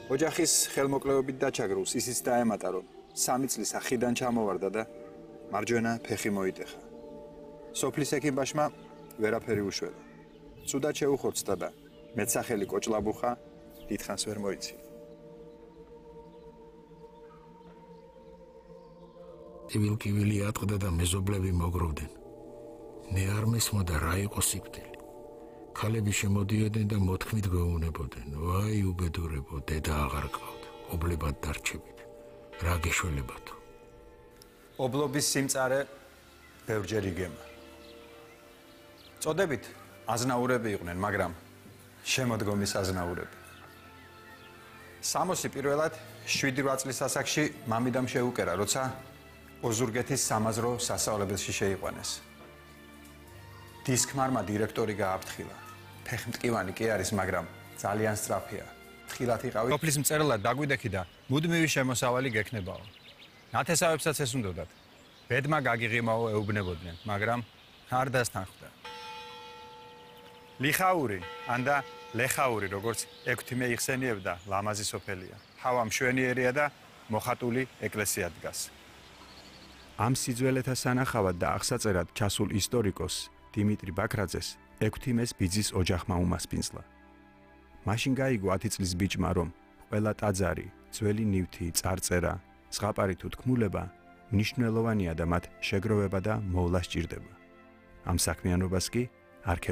ოჯახის ხელმოკლეობით დაჩაგრულს ისიც დაემატა, რომ 3 წლის ახიდან ჩამოვარდა და მარჯვენა ფეხი მოიტეხა. სოფლის ექიმბაშმა ვერაფერი უშველა. ცუდად შეუხორცდა და მეცახელი კოჭლაბუხა დიდხანს ვერ მოიცინა. ტივილკივილი ატყდა და მეზობლები მოგროვდნენ. მე არ მესმოდა რა იყო სიკვდილი. ქალები შემოდიოდნენ და მოთქმით გვეუბნებოდნენ, ვაი უბედურებო, დედა აღარ გყავთ, ობლებად დარჩებით. რა გეშველებათო. ობლობის სიმწარე ბევრჯერ იგემა. წოდებით აზნაურები იყვნენ, მაგრამ შემოდგომის აზნაურები. სამოსი პირველად 7-8 წლის ასაკში მამიდამ შეუკერა, როცა ოზურგეთის სამაზრო სასწავლებელში შეიყვანეს. დისკმარმა დირექტორი გააფრთხილა. ფეხმტკივანი კი არის, მაგრამ ძალიან სწრაფია. თხილად იყავი. სოფლის მწერლად დაგვიდექი და მუდმივი შემოსავალი გექნებაო. ნათესავებსაც ეს უნდოდათ. ბედმა გაგიღიმაო ეუბნებოდნენ, მაგრამ არ დასთანხმდა. ლიხაური, ანდა ლეხაური, როგორც ექვთიმე იხსენიებდა, ლამაზი სოფელია. ჰავა მშვენიერია და მოხატული ეკლესია დგას. ამ სიძველეთა სანახავად და აღსაწერად ჩასულ ისტორიკოს დიმიტრი ბაქრაძეს ექვთიმეს ბიძის ოჯახმა უმასპინძლა. მაშინ გაიგო 10 წლის ბიჭმა, რომ ყველა ტაძარი, ძველი ნივთი, წარწერა, ზღაპარი თუ თქმულება მნიშვნელოვანია და მათ შეგროვება და მოვლა სჭირდება. ამ საქმიანობას კი